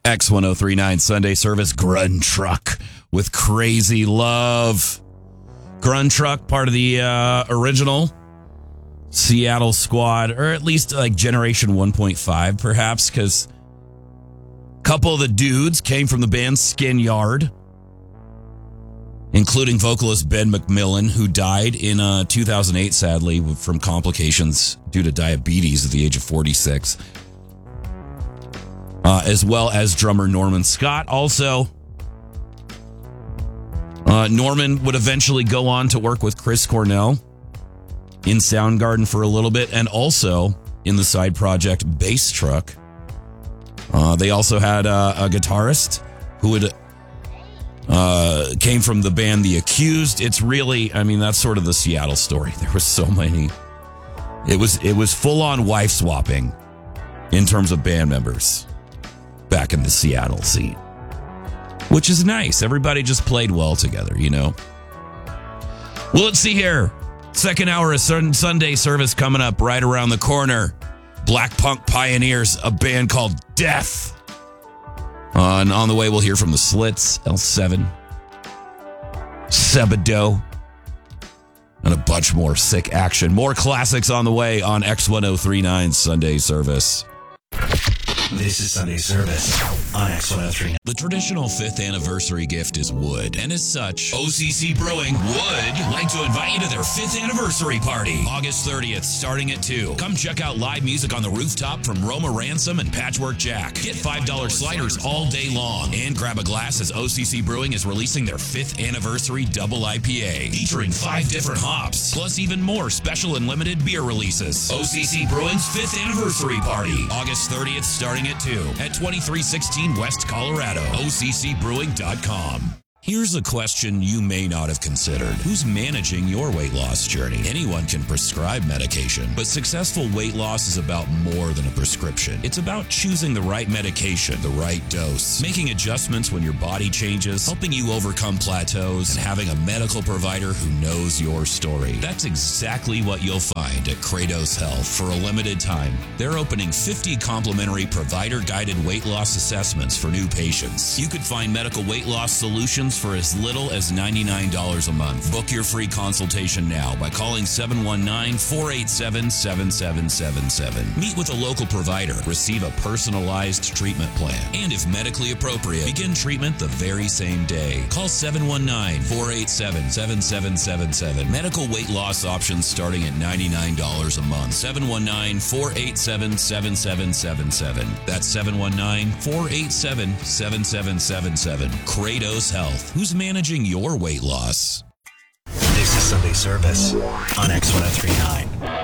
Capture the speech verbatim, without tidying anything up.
X ten thirty-nine Sunday service, Grun Truck with Crazy Love. Grun Truck, part of the uh, original Seattle squad, or at least like Generation one point five, perhaps, because a couple of the dudes came from the band Skin Yard, including vocalist Ben McMillan, who died in uh, two thousand eight, sadly, from complications due to diabetes at the age of forty-six. Uh, as well as drummer Norman Scott. Also, uh, Norman would eventually go on to work with Chris Cornell in Soundgarden for a little bit, and also in the side project Bass Truck. Uh, they also had uh, a guitarist who would uh, came from the band The Accused. It's really, I mean, that's sort of the Seattle story. There was so many. It was it was full on wife swapping in terms of band members back in the Seattle scene, which is nice. Everybody just played well together, you know. Well, let's see here. Second hour of Sunday service coming up right around the corner. Black Punk Pioneers, a band called Death. Uh, and on the way, we'll hear from the Slits, L seven, Sebado, and a bunch more sick action. More classics on the way on X ten thirty-nine Sunday service. This is Sunday service on X ten thirty-nine. The traditional fifth anniversary gift is wood, and as such, O C C Brewing would like to invite you to their fifth anniversary party, August thirtieth, starting at two. Come check out live music on the rooftop from Roma Ransom and Patchwork Jack. Get five dollars sliders all day long, and grab a glass as O C C Brewing is releasing their fifth anniversary double I P A, featuring five different hops, plus even more special and limited beer releases. O C C Brewing's fifth anniversary party, August thirtieth, starting at two at twenty-three sixteen West Colorado. O C C brewing dot com. Here's a question you may not have considered. Who's managing your weight loss journey? Anyone can prescribe medication, but successful weight loss is about more than a prescription. It's about choosing the right medication, the right dose, making adjustments when your body changes, helping you overcome plateaus, and having a medical provider who knows your story. That's exactly what you'll find at Kratos Health. For a limited time, they're opening fifty complimentary provider-guided weight loss assessments for new patients. You could find medical weight loss solutions for as little as ninety-nine dollars a month. Book your free consultation now by calling seven one nine, four eight seven, seven seven seven seven. Meet with a local provider, receive a personalized treatment plan, and if medically appropriate, begin treatment the very same day. Call seven one nine, four eight seven, seven seven seven seven. Medical weight loss options starting at ninety-nine dollars a month. seven one nine, four eight seven, seven seven seven seven. That's seven one nine, four eight seven, seven seven seven seven. Kratos Health. Who's managing your weight loss? This is Sunday service on X ten thirty-nine.